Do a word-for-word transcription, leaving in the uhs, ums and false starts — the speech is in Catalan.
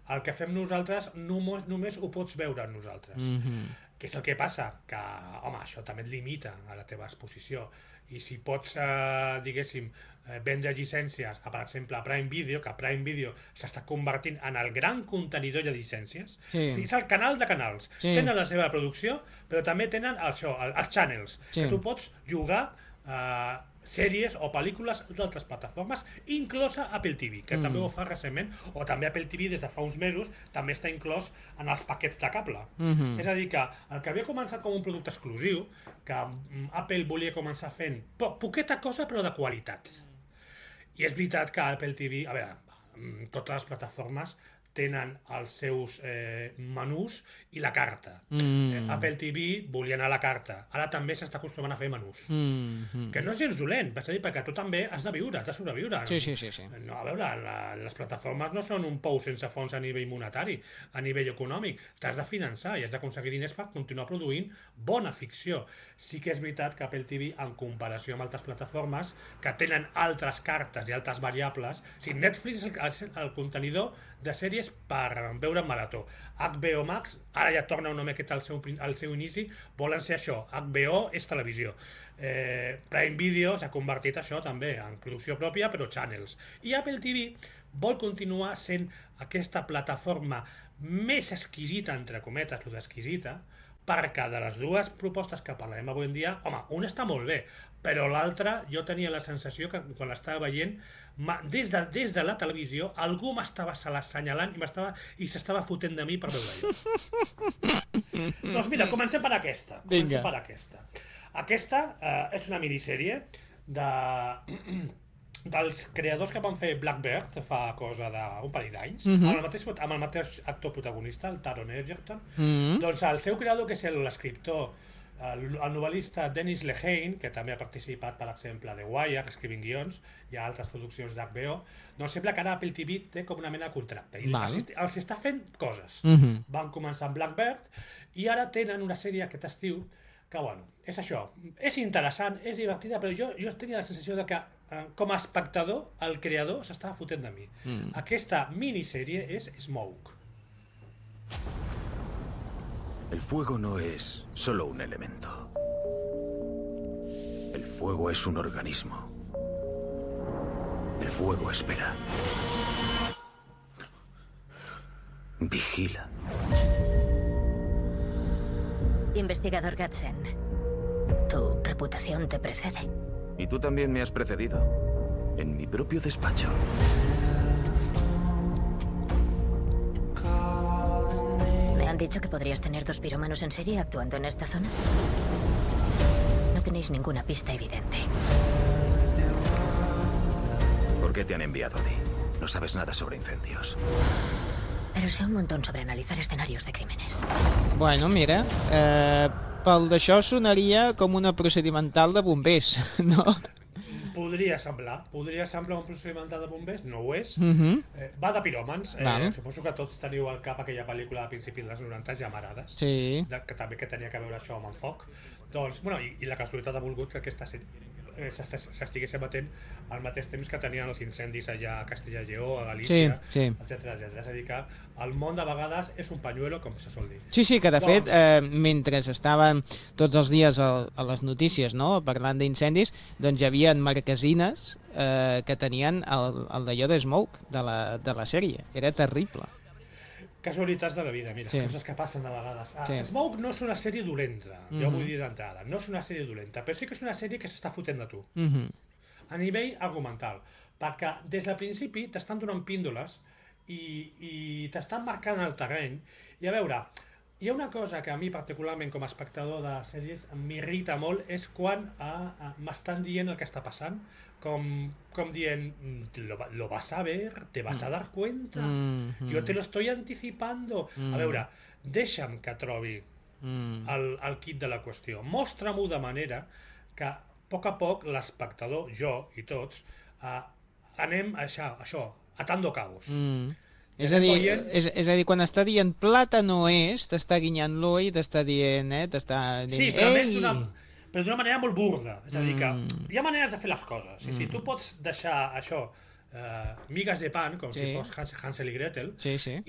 el que fem nosaltres només, només ho pots veure en nosaltres. Mm-hmm. Què és el que passa? Que, home, això també et limita a la teva exposició. I si pots, eh, diguéssim, eh, vendre llicències a, per exemple, a Prime Video, que Prime Video s'està convertint en el gran contenidor de llicències, Sí. és el canal de canals. Sí. Tenen la seva producció, però també tenen això, el- els channels, Sí. que tu pots jugar eh, sèries o pel·lícules d'altres plataformes, inclosa Apple T V, que Mm. també ho fa recentment, o també Apple T V des de fa uns mesos també està inclòs en els paquets de cable. Mhm. És a dir, que el que havia començat com un producte exclusiu, que mm, Apple volia començar fent po poqueta cosa però de qualitat. I és veritat que Apple T V, a veure, mm, totes les plataformes tenen els seus eh, menús i la carta. Mm. Eh, Apple T V volia anar a la carta. Ara també s'està acostumant a fer menús. Mm-hmm. Que no és gens dolent, vaig a dir, perquè tu també has de viure, has de sobreviure. Sí, sí, sí, sí. No, a veure, la, les plataformes no són un pou sense fons a nivell monetari, a nivell econòmic. T'has de finançar i has d'aconseguir diners per continuar produint bona ficció. Sí que és veritat que Apple T V, en comparació amb altres plataformes que tenen altres cartes i altres variables, o sigui, Netflix és el, el, el contenidor de sèries per veure en marató. H B O Max, ara ja torna una miqueta al seu, al seu inici, volen ser això, H B O és televisió. Eh, Prime Video s'ha convertit això també en producció pròpia, però channels. I Apple T V vol continuar sent aquesta plataforma més exquisita, entre cometes, lo d'exquisita, perquè de les dues propostes que parlarem avui en dia, home, una està molt bé, però l'altra jo tenia la sensació que quan l'estava veient, des de, des de la televisió, algú m'estava assenyalant i m'estava i s'estava fotent de mi per veure-la. Doncs mira, comencem per aquesta. Comencem Vinga. per aquesta. Aquesta eh, és una minissèrie de... dels creadors que van fer Blackbird fa cosa d'un parell d'anys, Mhm. amb, el mateix, amb el mateix actor protagonista, el Taron Egerton. Mhm. Doncs el seu creador, que és l'escriptor, el, el novel·lista Dennis Lehane, que també ha participat, per exemple, a The Wire, escrivint guions, i a altres produccions d'H B O, doncs sembla que ara Apple T V té com una mena de contracte, i Val. els, els està fent coses. Mhm. Van començar amb Blackbird, i ara tenen una sèrie aquest estiu, que bueno, és això, és interessant, és divertida, però jo, jo tenia la sensació de que eh, com a espectador el creador s'estava fotent de mi. Mm. Aquesta minissèrie és Smoke. El fuego no es solo un elemento. El fuego es un organismo. El fuego espera. Vigila. Investigador Gadsden, tu reputación te precede. Y tú también me has precedido. En mi propio despacho. Me han dicho que podrías tener dos pirómanos en serie actuando en esta zona. No tenéis ninguna pista evidente. ¿Por qué te han enviado a ti? No sabes nada sobre incendios. Pero sé un montón sobre analizar escenarios de crímenes. Bueno, mira, eh, pel d'això sonaria com una procedimental de bombers, no? Podria semblar, podria semblar un procedimental de bombers, no ho és. Mhm. Eh, va de piròmans, eh, Val. suposo que tots teniu al cap aquella pel·lícula de principis dels noranta, Llamarades, Sí. de, que també que tenia que veure això amb el foc. Doncs, bueno, i, i la casualitat ha volgut que aquesta sèrie eh, s'estigués emetent al mateix temps que tenien els incendis allà a Castella i Lleó, a Galícia, Sí, sí. etcètera, etcètera. És a dir, que el món de vegades és un pañuelo, com se sol dir. Sí, sí, que de fet, Doncs- eh, mentre estaven tots els dies a, a les notícies, no?, parlant d'incendis, doncs hi havia marquesines eh, que tenien el, el d'allò de Smoke, de la, de la sèrie. Era terrible. Casualitats de la vida, mira, Sí. coses que passen de vegades. Ah, Sí. Smoke no és una sèrie dolenta, jo Mhm. vull dir d'entrada, no és una sèrie dolenta, però sí que és una sèrie que s'està fotent de tu, Mhm. a nivell argumental, perquè des del principi t'estan donant píndoles i, i t'estan marcant el terreny, i a veure, hi ha una cosa que a mi particularment com a espectador de sèries m'irrita molt, és quan ah, ah, m'estan dient el que està passant, com, com dient, lo, va- lo vas a ver, te vas a dar cuenta, Mhm. jo te lo estoy anticipando. Mm. A veure, deixa'm que trobi Mm. el, el kit de la qüestió. Mostra-m'ho de manera que a poc a poc l'espectador, jo i tots, eh, anem a això, això, atando cabos. Mm. I És a, anem dir, veient- és, és a dir, quan està dient plata no és, t'està guinyant l'ull i t'està dient, eh, t'està dient, Sí, però a més ei! d'una però d'una manera molt burda. És a dir, que Mm. hi ha maneres de fer les coses. I si tu pots deixar això, eh, migues de pan, com Sí. si fos Hans- Hansel i Gretel, Sí, sí.